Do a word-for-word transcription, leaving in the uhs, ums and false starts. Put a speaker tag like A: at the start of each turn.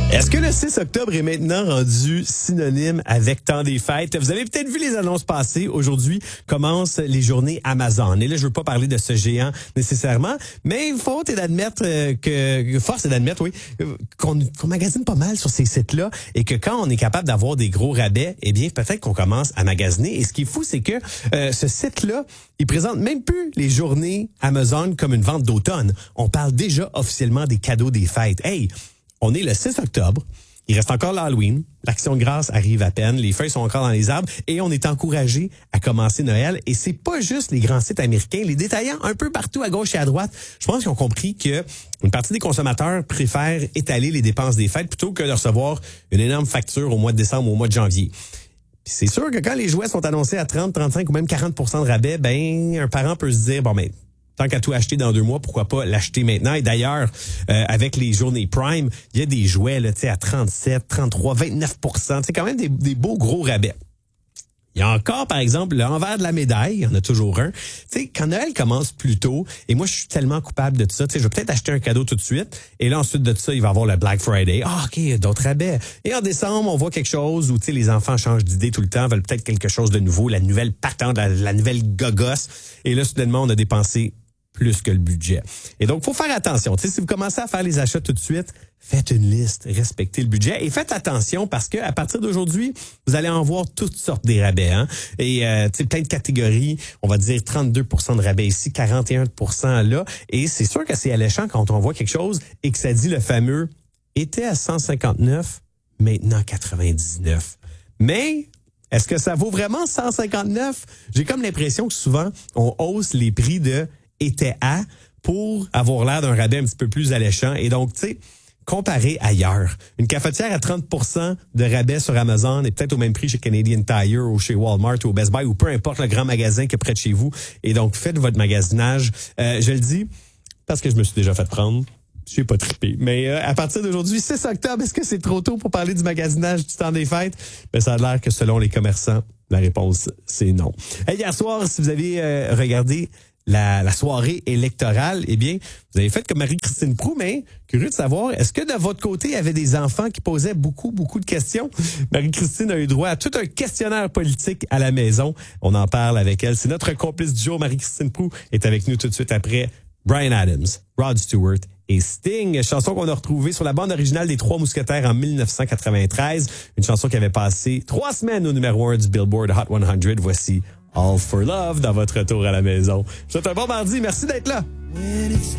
A: Est-ce que le six octobre est maintenant rendu synonyme avec temps des fêtes? Vous avez peut-être vu les annonces passer. Aujourd'hui commencent les journées Amazon. Et là, je veux pas parler de ce géant nécessairement, mais faut est d'admettre que, force est d'admettre, oui, qu'on, qu'on magasine pas mal sur ces sites-là et que quand on est capable d'avoir des gros rabais, eh bien, peut-être qu'on commence à magasiner. Et ce qui est fou, c'est que euh, ce site-là, il présente même plus les journées Amazon comme une vente d'automne. On parle déjà officiellement des cadeaux des fêtes. Hey! On est le six octobre. Il reste encore l'Halloween. L'Action de grâce arrive à peine. Les feuilles sont encore dans les arbres et on est encouragé à commencer Noël. Et c'est pas juste les grands sites américains. Les détaillants un peu partout à gauche et à droite, je pense qu'ils ont compris que une partie des consommateurs préfèrent étaler les dépenses des fêtes plutôt que de recevoir une énorme facture au mois de décembre ou au mois de janvier. Puis c'est sûr que quand les jouets sont annoncés à trente, trente-cinq ou même quarante pour cent de rabais, ben un parent peut se dire, bon, ben tant qu'à tout acheter dans deux mois, pourquoi pas l'acheter maintenant? Et d'ailleurs, euh, avec les journées Prime, il y a des jouets là, tu sais, à trente-sept, trente-trois, vingt-neuf pour cent. C'est quand même des, des beaux gros rabais. Il y a encore, par exemple, l'envers de la médaille. Il y en a toujours un. Tu sais, quand Noël commence plus tôt, et moi, je suis tellement coupable de tout ça. Tu sais, je vais peut-être acheter un cadeau tout de suite. Et là, ensuite de tout ça, il va y avoir le Black Friday. Ah, OK, d'autres rabais. Et en décembre, on voit quelque chose où, tu sais, les enfants changent d'idée tout le temps, veulent peut-être quelque chose de nouveau, la nouvelle patente, la, la nouvelle gogosse. Et là, soudainement, on a dépensé plus que le budget. Et donc, faut faire attention. Tu sais, si vous commencez à faire les achats tout de suite, faites une liste, respectez le budget et faites attention parce que à partir d'aujourd'hui, vous allez en voir toutes sortes des rabais. Hein? Et euh, tu sais, plein de catégories. On va dire trente-deux pour cent de rabais ici, quarante et un pour cent là. Et c'est sûr que c'est alléchant quand on voit quelque chose et que ça dit le fameux était à cent cinquante-neuf, maintenant quatre-vingt-dix-neuf. Mais est-ce que ça vaut vraiment cent cinquante-neuf? J'ai comme l'impression que souvent, on hausse les prix de était à pour avoir l'air d'un rabais un petit peu plus alléchant. Et donc, tu sais, comparé ailleurs, une cafetière à trente pour cent de rabais sur Amazon est peut-être au même prix chez Canadian Tire ou chez Walmart ou au Best Buy ou peu importe le grand magasin qui est près de chez vous. Et donc, faites votre magasinage. Euh, je le dis parce que je me suis déjà fait prendre. Je suis pas trippé. Mais euh, à partir d'aujourd'hui, six octobre, est-ce que c'est trop tôt pour parler du magasinage du temps des fêtes? Ben, ça a l'air que selon les commerçants, la réponse, c'est non. Hey, hier soir, si vous avez euh, regardé La, la soirée électorale, eh bien, vous avez fait comme Marie-Christine Proulx, mais curieux de savoir, est-ce que de votre côté, il y avait des enfants qui posaient beaucoup, beaucoup de questions? Marie-Christine a eu droit à tout un questionnaire politique à la maison. On en parle avec elle. C'est notre complice du jour. Marie-Christine Proulx est avec nous tout de suite après Bryan Adams, Rod Stewart et Sting, chanson qu'on a retrouvée sur la bande originale des Trois Mousquetaires en dix-neuf cent quatre-vingt-treize, une chanson qui avait passé trois semaines au numéro un du Billboard Hot cent. Voici All for Love dans votre retour à la maison. Je vous souhaite un bon mardi. Merci d'être là.